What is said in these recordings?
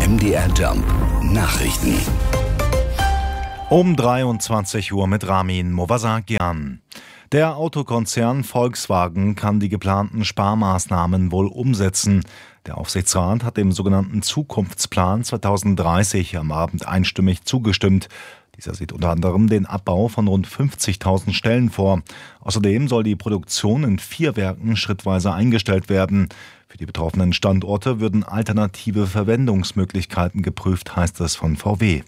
MDR Jump Nachrichten. Um 23 Uhr mit Ramin Movasakian. Der Autokonzern Volkswagen kann die geplanten Sparmaßnahmen wohl umsetzen. Der Aufsichtsrat hat dem sogenannten Zukunftsplan 2030 am Abend einstimmig zugestimmt. Dieser sieht unter anderem den Abbau von rund 50.000 Stellen vor. Außerdem soll die Produktion in 4 Werken schrittweise eingestellt werden. Für die betroffenen Standorte würden alternative Verwendungsmöglichkeiten geprüft, heißt es von VW.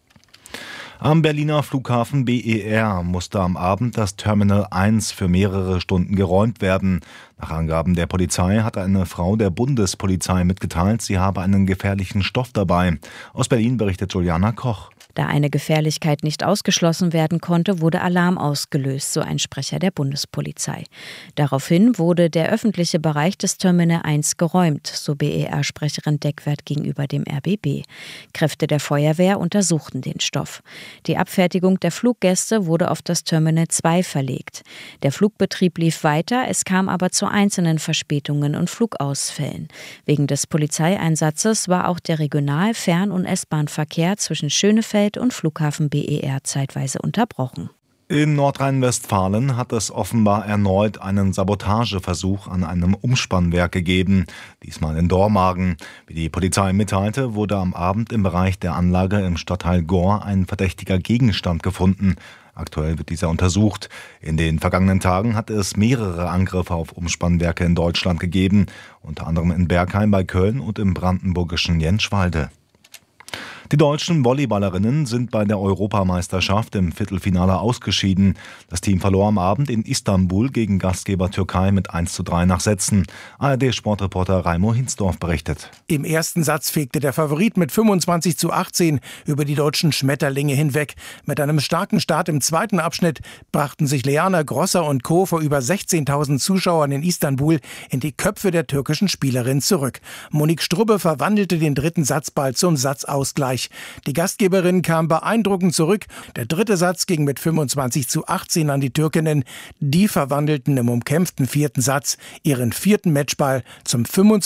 Am Berliner Flughafen BER musste am Abend das Terminal 1 für mehrere Stunden geräumt werden. Nach Angaben der Polizei hat eine Frau der Bundespolizei mitgeteilt, sie habe einen gefährlichen Stoff dabei. Aus Berlin berichtet Juliana Koch. Da eine Gefährlichkeit nicht ausgeschlossen werden konnte, wurde Alarm ausgelöst, so ein Sprecher der Bundespolizei. Daraufhin wurde der öffentliche Bereich des Terminal 1 geräumt, so BER-Sprecherin Deckwert gegenüber dem RBB. Kräfte der Feuerwehr untersuchten den Stoff. Die Abfertigung der Fluggäste wurde auf das Terminal 2 verlegt. Der Flugbetrieb lief weiter, es kam aber zu einzelnen Verspätungen und Flugausfällen. Wegen des Polizeieinsatzes war auch der Regional-, Fern- und S-Bahn-Verkehr zwischen Schönefeld und Flughafen BER zeitweise unterbrochen. In Nordrhein-Westfalen hat es offenbar erneut einen Sabotageversuch an einem Umspannwerk gegeben, diesmal in Dormagen. Wie die Polizei mitteilte, wurde am Abend im Bereich der Anlage im Stadtteil Gohr ein verdächtiger Gegenstand gefunden. Aktuell wird dieser untersucht. In den vergangenen Tagen hat es mehrere Angriffe auf Umspannwerke in Deutschland gegeben, unter anderem in Bergheim bei Köln und im brandenburgischen Jentschwalde. Die deutschen Volleyballerinnen sind bei der Europameisterschaft im Viertelfinale ausgeschieden. Das Team verlor am Abend in Istanbul gegen Gastgeber Türkei mit 1:3 nach Sätzen. ARD-Sportreporter Raimo Hinsdorf berichtet. Im ersten Satz fegte der Favorit mit 25:18 über die deutschen Schmetterlinge hinweg. Mit einem starken Start im zweiten Abschnitt brachten sich Leana Grosser und Co. vor über 16.000 Zuschauern in Istanbul in die Köpfe der türkischen Spielerin zurück. Monique Strubbe verwandelte den dritten Satzball zum Satzausgleich. Die Gastgeberin kam beeindruckend zurück. Der dritte Satz ging mit 25:18 an die Türkinnen. Die verwandelten im umkämpften vierten Satz ihren vierten Matchball zum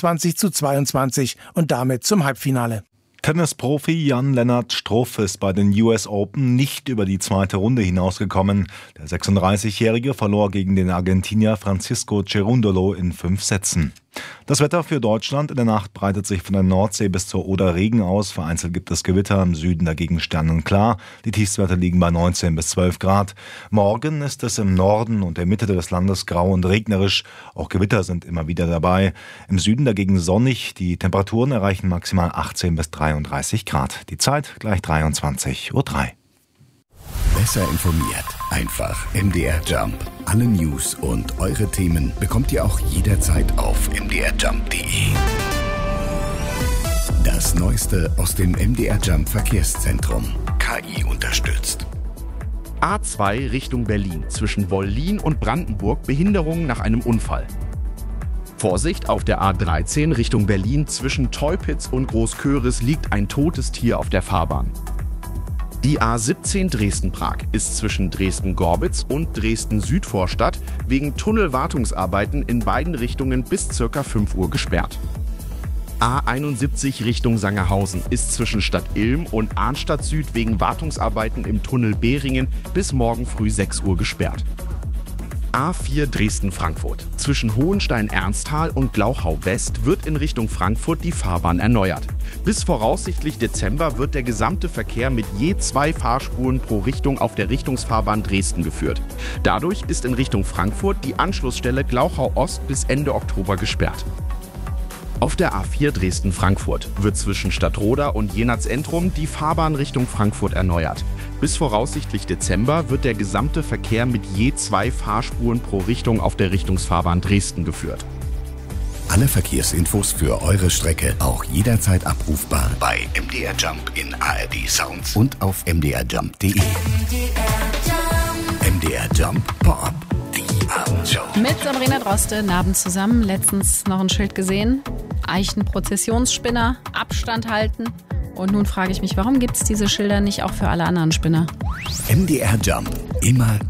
25:22 und damit zum Halbfinale. Tennisprofi Jan-Lennart Struff ist bei den US Open nicht über die zweite Runde hinausgekommen. Der 36-Jährige verlor gegen den Argentinier Francisco Cerundolo in 5 Sätzen. Das Wetter für Deutschland: in der Nacht breitet sich von der Nordsee bis zur Oder Regen aus. Vereinzelt gibt es Gewitter, im Süden dagegen sternenklar. Die Tiefstwerte liegen bei 19 bis 12 Grad. Morgen ist es im Norden und der Mitte des Landes grau und regnerisch. Auch Gewitter sind immer wieder dabei. Im Süden dagegen sonnig. Die Temperaturen erreichen maximal 18 bis 33 Grad. Die Zeit gleich 23:03 Uhr. Besser informiert. Einfach MDR Jump. Alle News und eure Themen bekommt ihr auch jederzeit auf mdrjump.de. Das Neueste aus dem MDR Jump Verkehrszentrum. KI unterstützt. A2 Richtung Berlin. Zwischen Wollin und Brandenburg Behinderung nach einem Unfall. Vorsicht, auf der A13 Richtung Berlin zwischen Teupitz und Großköris liegt ein totes Tier auf der Fahrbahn. Die A17 Dresden-Prag ist zwischen Dresden-Gorbitz und Dresden-Südvorstadt wegen Tunnelwartungsarbeiten in beiden Richtungen bis ca. 5 Uhr gesperrt. A71 Richtung Sangerhausen ist zwischen Stadt Ilm und Arnstadt Süd wegen Wartungsarbeiten im Tunnel Behringen bis morgen früh 6 Uhr gesperrt. A4 Dresden-Frankfurt. Zwischen Hohenstein-Ernsthal und Glauchau-West wird in Richtung Frankfurt die Fahrbahn erneuert. Bis voraussichtlich Dezember wird der gesamte Verkehr mit je 2 Fahrspuren pro Richtung auf der Richtungsfahrbahn Dresden geführt. Dadurch ist in Richtung Frankfurt die Anschlussstelle Glauchau-Ost bis Ende Oktober gesperrt. Auf der A4 Dresden-Frankfurt wird zwischen Stadtroda und Jenatz-Entrum die Fahrbahn Richtung Frankfurt erneuert. Bis voraussichtlich Dezember wird der gesamte Verkehr mit je 2 Fahrspuren pro Richtung auf der Richtungsfahrbahn Dresden geführt. Alle Verkehrsinfos für eure Strecke auch jederzeit abrufbar bei MDR Jump in ARD Sounds und auf mdrjump.de. MDR Jump Pop-Up, die Abendshow. Mit Sabrina Droste, Abend zusammen. Letztens noch ein Schild gesehen. Eichenprozessionsspinner, Abstand halten. Und nun frage ich mich, warum gibt es diese Schilder nicht auch für alle anderen Spinner? MDR Jump, immer